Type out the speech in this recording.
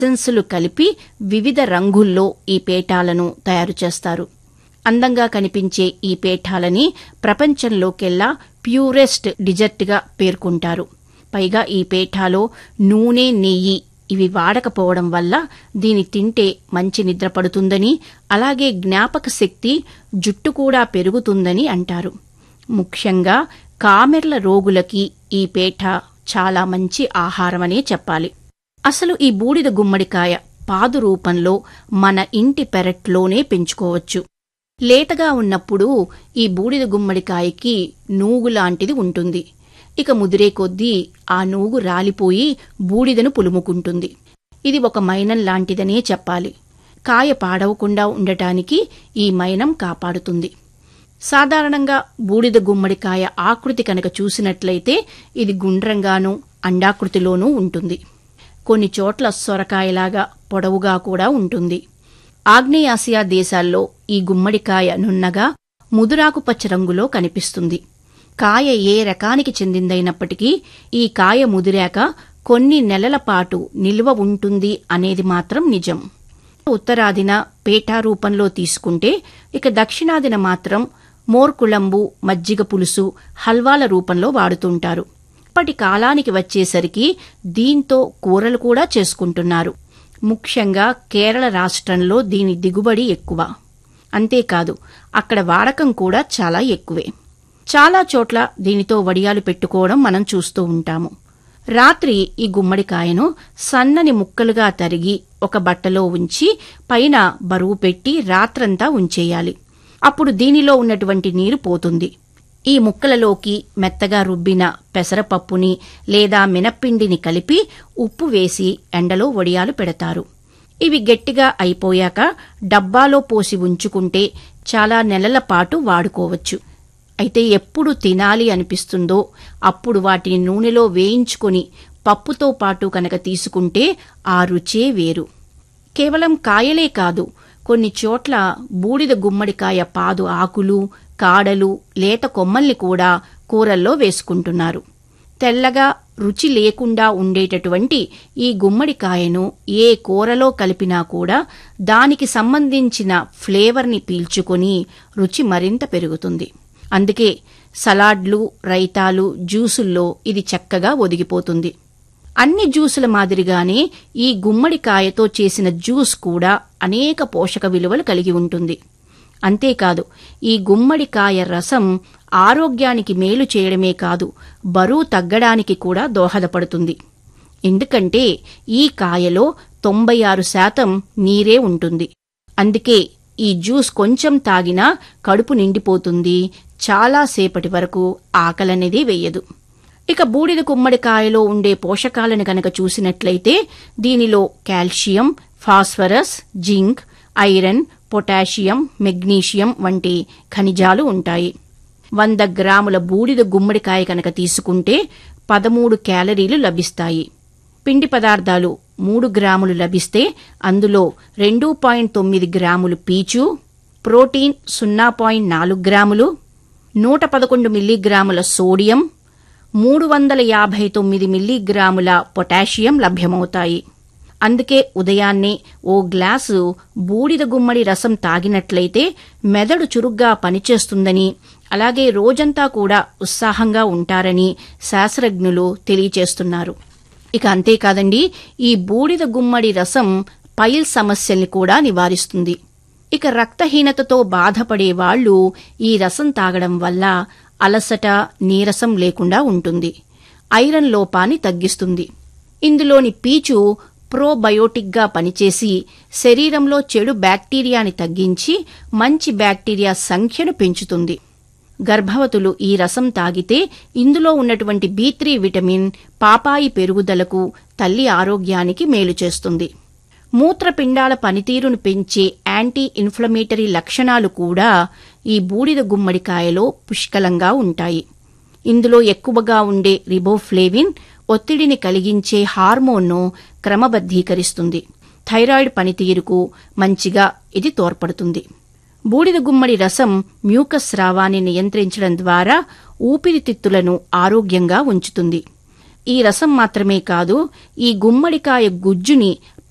ఎసెన్సులు కలిపి వివిధ రంగుల్లో ఈ పేఠాలను తయారు చేస్తారు. అందంగా కనిపించే ఈ పేఠాలని ప్రపంచంలోకెల్లా ప్యూరెస్ట్ డిజర్ట్గా పేర్కొంటారు. పైగా ఈ పేఠాలో నూనె, నెయ్యి ఇవి వాడకపోవడం వల్ల దీని తింటే మంచి నిద్ర పడుతుందని, అలాగే జ్ఞాపక శక్తి, జుట్టు కూడా పెరుగుతుందని అంటారు. ముఖ్యంగా కామెర్ల రోగులకి ఈ పేఠ చాలా మంచి ఆహారమనే చెప్పాలి. అసలు ఈ బూడిద గుమ్మడికాయ పాదు రూపంలో మన ఇంటి పెరట్లోనే పెంచుకోవచ్చు. లేతగా ఉన్నప్పుడు ఈ బూడిద గుమ్మడికాయకి నూగులాంటిది ఉంటుంది. ఇక ముదిరే కొద్దీ ఆ నూగు రాలిపోయి బూడిదను పులుముకుంటుంది. ఇది ఒక మైనం లాంటిదనే చెప్పాలి. కాయ పాడవకుండా ఉండటానికి ఈ మైనం కాపాడుతుంది. సాధారణంగా బూడిద గుమ్మడికాయ ఆకృతి కనుక చూసినట్లయితే ఇది గుండ్రంగానూ అండాకృతిలోనూ ఉంటుంది. కొన్ని చోట్ల సొరకాయలాగా పొడవుగా కూడా ఉంటుంది. ఆగ్నేయాసియా దేశాల్లో ఈ గుమ్మడికాయ నున్నగా ముదురాకుపచ్చ రంగులో కనిపిస్తుంది. కాయ ఏ రకానికి చెందిందైనప్పటికీ ఈ కాయ ముదిరాక కొన్ని నెలల పాటు నిల్వ ఉంటుంది అనేది మాత్రం నిజం. ఉత్తరాదిన పేఠా రూపంలో తీసుకుంటే, ఇక దక్షిణాదిన మాత్రం మోర్కుళంబు, మజ్జిగ పులుసు, హల్వాల రూపంలో వాడుతుంటారు. ఇప్పటి కాలానికి వచ్చేసరికి దీంతో కూరలు కూడా చేసుకుంటున్నారు. ముఖ్యంగా కేరళ రాష్ట్రంలో దీని దిగుబడి ఎక్కువ. అంతేకాదు అక్కడ వాడకం కూడా చాలా ఎక్కువే. చాలా చోట్ల దీనితో వడియాలు పెట్టుకోవడం మనం చూస్తూ ఉంటాము. రాత్రి ఈ గుమ్మడికాయను సన్నని ముక్కలుగా తరిగి ఒక బట్టలో ఉంచి పైన బరువు పెట్టి రాత్రంతా ఉంచేయాలి. అప్పుడు దీనిలో ఉన్నటువంటి నీరు పోతుంది. ఈ ముక్కలలోకి మెత్తగా రుబ్బిన పెసరపప్పుని లేదా మినప్పిండిని కలిపి ఉప్పు వేసి ఎండలో వడియాలు పెడతారు. ఇవి గట్టిగా అయిపోయాక డబ్బాలో పోసి ఉంచుకుంటే చాలా నెలల పాటు వాడుకోవచ్చు. అయితే ఎప్పుడు తినాలి అనిపిస్తుందో అప్పుడు వాటిని నూనెలో వేయించుకొని పప్పుతో పాటు కనుక తీసుకుంటే ఆ రుచే వేరు. కేవలం కాయలే కాదు, కొన్ని చోట్ల బూడిద గుమ్మడికాయ పాదు ఆకులు, కాడలు, లేత కొమ్మల్ని కూడా కూరల్లో వేసుకుంటున్నారు. తెల్లగా రుచి లేకుండా ఉండేటటువంటి ఈ గుమ్మడికాయను ఏ కూరలో కలిపినా కూడా దానికి సంబంధించిన ఫ్లేవర్ని పీల్చుకొని రుచి మరింత పెరుగుతుంది. అందుకే సలాడ్లు, రైతాలు, జ్యూసుల్లో ఇది చక్కగా ఒదిగిపోతుంది. అన్ని జ్యూసుల మాదిరిగానే ఈ గుమ్మడికాయతో చేసిన జ్యూస్ కూడా అనేక పోషక విలువలు కలిగి ఉంటుంది. అంతేకాదు ఈ గుమ్మడికాయ రసం ఆరోగ్యానికి మేలు చేయడమే కాదు, బరువు తగ్గడానికి కూడా దోహదపడుతుంది. ఎందుకంటే ఈ కాయలో 96% నీరే ఉంటుంది. అందుకే ఈ జ్యూస్ కొంచెం తాగినా కడుపు నిండిపోతుంది. చాలాసేపటి వరకు ఆకలనేది వేయదు. ఇక బూడిద గుమ్మడికాయలో ఉండే పోషకాలను కనుక చూసినట్లయితే దీనిలో calcium, phosphorus, zinc, iron, potassium, magnesium వంటి ఖనిజాలు ఉంటాయి. 100 గ్రాముల బూడిద గుమ్మడికాయ కనుక తీసుకుంటే 13 క్యాలరీలు లభిస్తాయి. పిండి పదార్థాలు 3 గ్రాములు లభిస్తే అందులో 2.9 గ్రాములు పీచు, ప్రోటీన్ 0.4 గ్రాములు, 111 మిల్లీగ్రాముల సోడియం, 359 మిల్లీగ్రాముల పొటాషియం లభ్యమవుతాయి. అందుకే ఉదయాన్నే ఓ గ్లాసు బూడిద గుమ్మడి రసం తాగినట్లయితే మెదడు చురుగ్గా పనిచేస్తుందని, అలాగే రోజంతా కూడా ఉత్సాహంగా ఉంటారని శాస్త్రజ్ఞులు తెలియచేస్తున్నారు. ఇక అంతేకాదండి, ఈ బూడిద గుమ్మడి రసం పైల్ సమస్యల్ని కూడా నివారిస్తుంది. ఇక రక్తహీనతతో బాధపడే వాళ్లు ఈ రసం తాగడం వల్ల అలసట, నీరసం లేకుండా ఉంటుంది. ఐరన్ లోపాన్ని తగ్గిస్తుంది. ఇందులోని పీచు ప్రోబయోటిక్గా పనిచేసి శరీరంలో చెడు బ్యాక్టీరియాని తగ్గించి మంచి బ్యాక్టీరియా సంఖ్యను పెంచుతుంది. గర్భవతులు ఈ రసం తాగితే ఇందులో ఉన్నటువంటి B3 విటమిన్ పాపాయి పెరుగుదలకు, తల్లి ఆరోగ్యానికి మేలు చేస్తుంది. మూత్రపిండాల పనితీరును పెంచే యాంటీ ఇన్ఫ్లమేటరీ లక్షణాలు కూడా ఈ బూడిద గుమ్మడికాయలో పుష్కలంగా ఉంటాయి. ఇందులో ఎక్కువగా ఉండే రిబోఫ్లేవిన్ ఒత్తిడిని కలిగించే హార్మోన్ను క్రమబద్ధీకరిస్తుంది. థైరాయిడ్ పనితీరుకు మంచిగా ఇది తోడ్పడుతుంది. బూడిద గుమ్మడి రసం మ్యూకస్ స్రావాన్ని నియంత్రించడం ద్వారా ఊపిరితిత్తులను ఆరోగ్యంగా ఉంచుతుంది. ఈ రసం మాత్రమే కాదు, ఈ గుమ్మడికాయ గుజ్జుని